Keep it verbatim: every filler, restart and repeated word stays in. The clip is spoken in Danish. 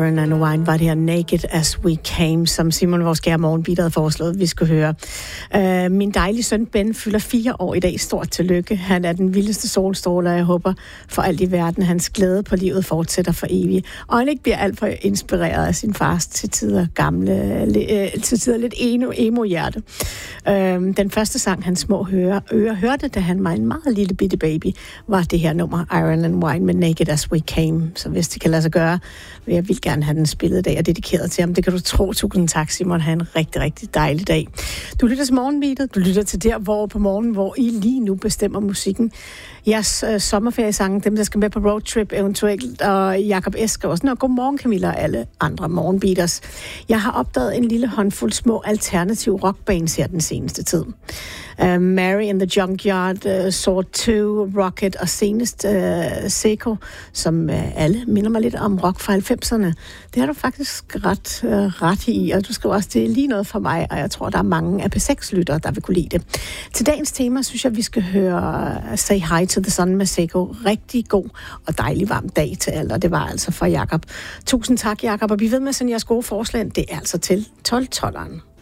Iron and Wine var det her Naked As We Came, som Simon, vores kære morgenbeat, havde foreslået, vi skulle høre. Uh, min dejlige søn Ben fylder fire år i dag. Stort tillykke. Han er den vildeste solstråler, jeg håber for alt i verden. Hans glæde på livet fortsætter for evigt. Og han ikke bliver alt for inspireret af sin fars til tider gamle, uh, til tider lidt emo-hjerte. Uh, den første sang, hans små høre, ører hørte, da han var en meget lille bitte baby, var det her nummer Iron and Wine med Naked As We Came. Så hvis det kan lade sig gøre, vil jeg vil gerne have den spillet i dag og dedikeret til ham. Det kan du tro. Tusind tak, Simon. Ha' en rigtig, rigtig dejlig dag. Du lytter til morgenbeatet. Du lytter til der, hvor på morgen, hvor I lige nu bestemmer musikken. Jeres øh, sommerferiesange, dem der skal med på roadtrip eventuelt, og Jakob Esker også. Og godmorgen, Camilla, og alle andre morgenbeaters. Jeg har opdaget en lille håndfuld små alternative rockbands her den seneste tid. Uh, Mary in the Junkyard, uh, Sword to, Rocket og senest uh, Seiko, som uh, alle minder mig lidt om rock fra halvfemserne. Det har du faktisk ret, uh, ret i, og du skriver også, det er lige noget for mig, og jeg tror, der er mange af P seks-lyttere, der vil kunne lide det. Til dagens tema synes jeg, vi skal høre uh, Say Hi to the Sun med Seiko. Rigtig god og dejlig varm dag til alle, og det var altså fra Jakob. Tusind tak, Jakob, og vi ved med sådan jeres gode forslag, det er altså til tolv-tolleren.